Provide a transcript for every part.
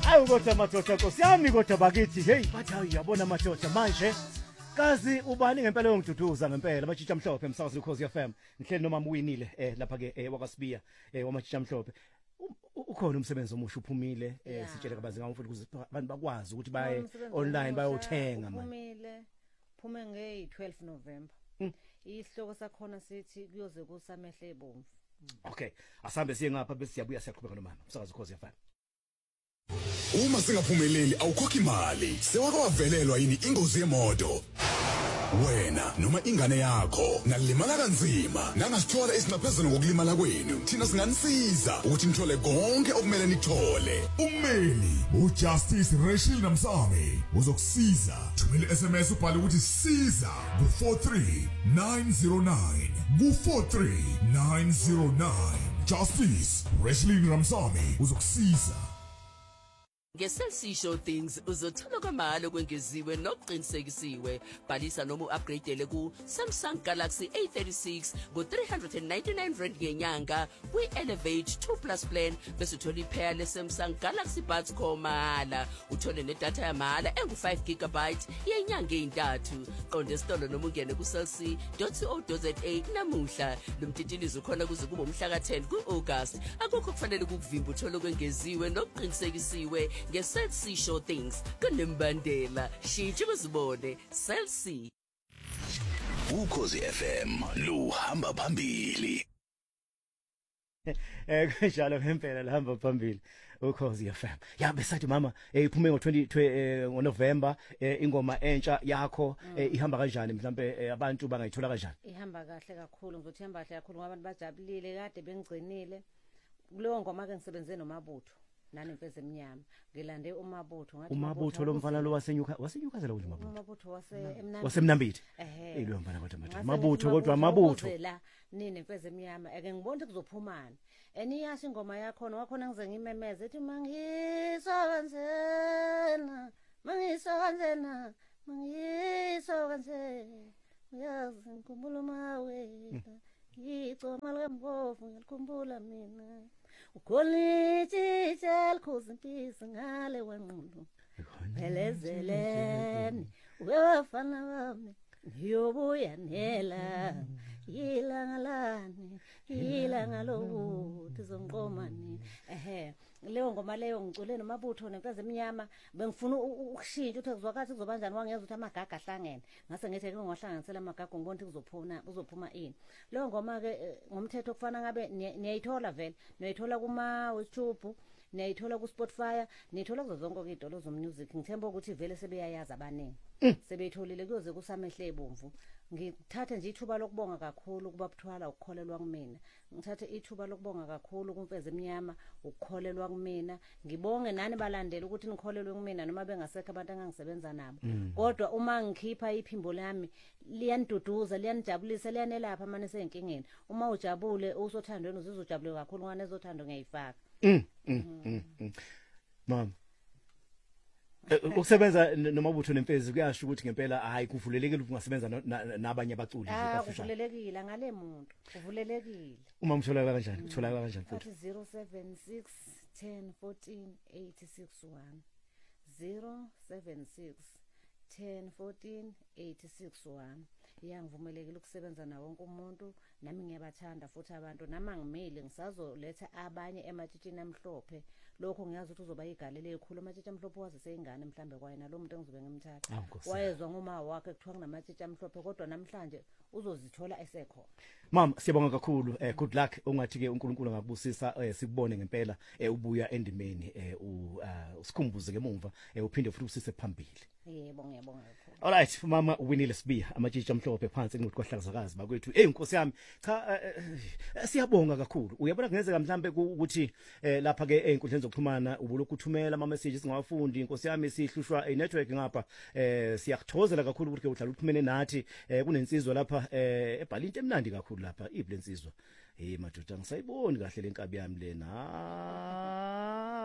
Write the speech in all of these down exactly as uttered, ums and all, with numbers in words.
Hayi kodwa madoda Nkosi yami kodwa bakithi hey bathi hayi uyabona madoda manje kazi ubani ngempela yongiduduza ngempela amajitsha amhlophe emsakazo Ukhozi F M ngihleli noma Mwinile eh lapha ke eh, wakwaSibiya eh wamajitsha amhlophe ukhona umsebenzi omusha uphumile eh sitshele kabanzi ngawo futhi ukuze abantu bakwazi ukuthi baye online bayothenga manje uphumile phume nge twelve November isihloko sakhona sithi kuyoze kusamehle ebomvu. Okay asambe siye ngapha bese siyabuya siyaqhubeka nomama umsakazo Ukhozi F M. Uma singaphumeleli awukhokhi imali sewake wavelelwa yini ingozi yemoto wena noma ingane yakho nalimala kanzima nangasithola esingaphezulu ngokulimala kwenu thina singanisiza ukuthi nithole konke okumele nikuthole. Ummeli uJustice Rachel Namsame uzokusiza thumela S M S ubhale ukuthi siza ku four three nine zero nine ku four three nine zero nine. Justice Rachel Namsame uzokusiza. Nge-Cell C Show Things uzothola kwamahhala kwengeziwe nokuqinisekisiwe. Bhalisa noma u-upgradeele ku Samsung Galaxy A thirty-six ngo three hundred ninety-nine rand ngenyanga kwi-Elevate two plus plan bese uthola iphaya le-Samsung Galaxy Buds mahhala. Uthole nedatha yamahhala engu five gigabyte yenyanga eyintathu. Qonda esitolo noma ungene ku cell c dot co dot za namuhla. Lo mtitilizo khona kuze kube umhla ka ten ku-August. Akukho kufanele kukuvimba uthole kwengeziwe nokuqinisekisiwe nge-Cell C Show Things kunembandela shitshe bazibone Cell C. Ukhozi F M luhamba phambili. Eh kanjalo ngempela lahamba phambili Ukhozi F M. Ya besathi mama eh iphume ngo twenty ngo November eh ingoma entsha yakho ihamba kanjani mhlambe abantu bangayithola kanjani? Ihamba kahle kakhulu ngizothi ihamba kahle kakhulu ngoba abantu bajabulile kade bengigcinile. Kuleyo ngoma ke ngisebenze nomabutho nani mfeze emnyama ngilande umabutho ngathi umabutho lo mfana lo wasenyuka wasenyukazela ukuthi mabutho umabutho wase emnandi wasemnambiti eh lo mfana kodwa manje mabutho kodwa amabutho la nini mfeze emnyama ake ngibona ukuthi kuzophumana eniyasho ingoma yakho wakhona ngize ngimemeze ethi mangisokanzena mangisokanzena mangisokanzena uyazi ngikhumbula mawetha icoma lembovu ngikhumbula mina ukholithi thelkhozi impisi ngale wenqulu phelezeleni wefana wami ngiyobuya nela ilanga lani ilanga lokuthi zonqomani ehe leyo ngoma leyo ngicule nomabutho nemfeze emnyama bengifuna ukushintsha ukuthi kuzwakathi kuzobanjani wangenza ukuthi amagaga ahlangene ngase ngithi ke ngohlanganisela amagaga ngibona ukuthi kuzophuma kuzophuma ini leyo ngoma ke ngomthetho kufana ngabe niyayithola vele niyayithola kuma YouTube niyayithola ku Spotify niyithola kuzo zonke izitolo zomusic ngithemba ukuthi vele sebeyayazi abaningi sebeyitholile kuyoze kusamehle ebomvu ngithathe nje ithuba lokubonga kakhulu kuba buthwala ukukholelwa kumina ngithathe ithuba lokubonga kakhulu kumfeze emnyama ukukholelwa kumina ngibonge nani balandela ukuthi nikholelwe kumina noma bengasekho abantu angangisebenza nabo kodwa uma ngikhipha iphimbo lami liyaniduduza liyanijabulisa liyanelapha manje seyinkingeni uma ujabule usothandweni uzizojabule kakhulu ngane ezothando ngiyayifaka mama ukusebenza nomabutho nemfezi kuyasho ukuthi ngempela hayi kuvulelekile ungasebenza nabanye abaculi ah kuvulelekile ngale muntu kuvulelekile uma umthola kanjani uthola kanjani futhi zero seven six ten fourteen eighty-six one zero seven six ten fourteen eighty-six one iyangivumelekile ukusebenza na wonke umuntu nami ngiyabathanda futhi abantu nama ngimile ngisazoletha abanye ematshitshini amhlophe lokho ngiyazi ukuthi uzoba igalele ekhulu amatshitshi amhlophe wazise ingane mhlambe kwayena lo muntu engizobe ngimthatha wayezwa ngoma wakhe kuthiwa kunamatshitshi amhlophe kodwa namhlanje uzozithola esekhona. Mama siyabonga kakhulu eh good luck ungathi ke uNkulunkulu ngakubusisa eh sikubone ngempela eh ubuya endimeni eh usikhumbuze ngemumva eh uphinde futhi usise phambili. Yebo ngiyabonga kakhulu. All right mama uwinile Sibiya amatshitshi amhlophe phansi ngokuthi kwahlakazakazi bakwethu hey Nkosi yami cha siyabonga kakhulu uyabona kungenzeka mhlambe ukuthi eh lapha ke einkundleni zokuxhumana ubulokhu uthumela ama messages ngawafundi Nkosi yami sihlushwa i-network ngapha eh siyakuthozela kakhulu ukuthi ke uhlala uphumene nathi eh kunensizwa lapha eh ebhala into emnandi kakhulu lapha iblensizwa hey madoda ngisayiboni kahle lenkabi yami lena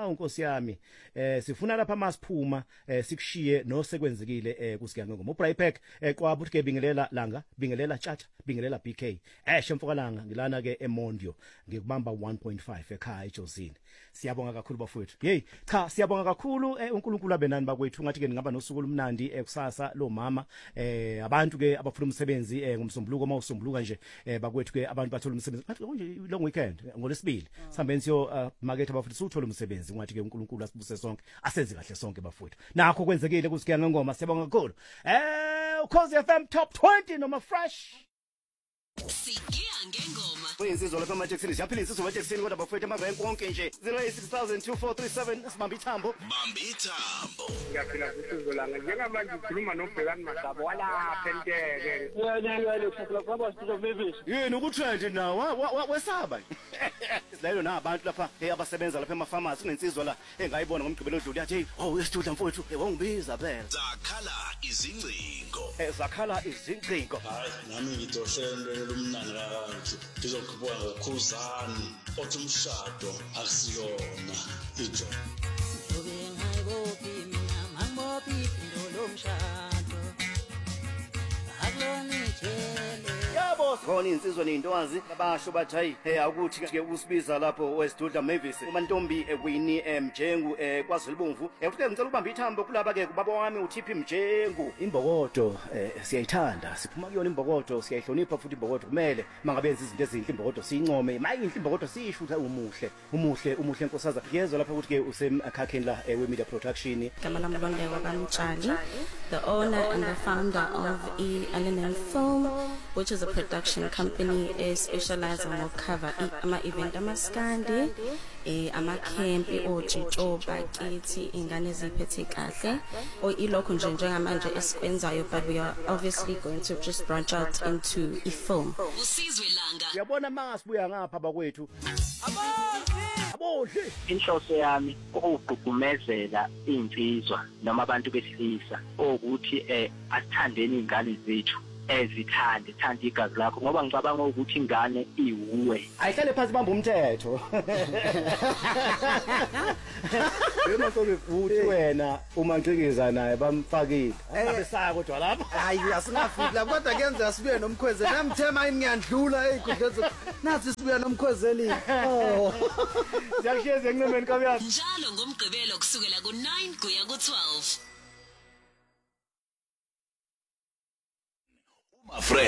hawu Nkosi yami eh sifuna lapha masiphuma eh sikushiye no sekwenzekile eh kusiya ngoma uBraypack eh kwaba uthi ke bingelela langa bingelela tjatha bingelela B K eshe mfokalanga ngilana ke eMondio ngikubamba one point five ekhaya eJosini siyabonga kakhulu bafowethu hey cha siyabonga kakhulu eh, uNkulunkulu abenani bakwethu ngathi ke ngaba nosuku olumnandi ekusasa lo mama eh abantu ke abafuna umsebenzi eh ngomsombuluko mawusombuluka nje eh bakwethu ke abantu bathola umsebenzi bathi nje long weekend ngolesibili sihambe siyo market abafuna uthola umsebenzi ngathi ke uNkulunkulu asibuse sonke asenze kahle sonke bafowethu nakho kwenzekile kusiya ngengoma siyabonga kakhulu eh ukhozi F M top twenty noma fresh Sikia ngengoma. Insizwa lapha emaJacksonini siyaphila insizwa emaJacksonini kodwa bafowethu amarenki wonke nje zero eight six thousand two four three seven sibamba ithambo bamba ithambo Ngiyaphila isizwe langa njengamanje ngikhuluma nobhekani Masabo walapha enteke yena yena kuhlela kwaba sitho babies yini ukutrend nawo wesaba silayelo nabantu lapha hey abasebenza lapha emafamasi kunensizwa la engayibona ngomgqibelo odluli yathi hey oh isitudla mfowethu hey wangibiza phela zakhala izingcingo eh zakhala izingcingo hayi nami ngidoshelwe lumnani kakanti ndizoqhubeka ngokhuzani othi umshado akusiyona ijo Ube ngayibophi mina mangibophi indolo mshado Akulonitshele yabo khona insizwa neintowazi abasho bathi hey hey akuthi ke usibiza lapho wesidudla Mavis umantombi ekwini emjengu kwaZulubomvu uthi ke ngicela ubamba ithambo kulaba ke ubaba wami uThiphi Mjengu imbokodo siyayithanda siphuma kuyona imbokodo siyayihlonipha futhi imbokodo kumele mangabenza izinto ezinhle imbokodo siyincome mayinhle imbokodo siyisho ukuthi umuhle umuhle umuhle nkosaza yezwa lapha ukuthi ke usemkhakheni la we media production Gama lami Londeko kaMtshali, the owner and the founder of E L N L Film, which is a production company eh, specializing on cover ama event amaskandi eh ama camp ojitsho bakithi ingane eziphethe kahle o ilokho nje njengamanje esikwenzayo, but we are obviously going to just branch out into a film. Usizwe langa. uyabona masibuya ngapha bakwethu abodle inhloso yami ukugqugqumezela insizwa noma abantu besilisa ukuthi eh asithandeni ingane zethu ezithande thanda igazi lakho ngoba ngicabanga ukuthi ingane iwuwe ayihlale phansi bamba umthetho yena soke futhi wena uma ngicikiza naye bamfakile abesaya kodwa lapha hayi asingafiki lapho kodwa kuyenzeka sibuye nomkhwezeli namthema yini ngiyandlula ey'khundleni nathi sibuya nomkhwezeli oh siyakushiyeza enqemeni kabuyazi Njalo ngomgqibelo kusukela ku nine kuya ku twelve. uma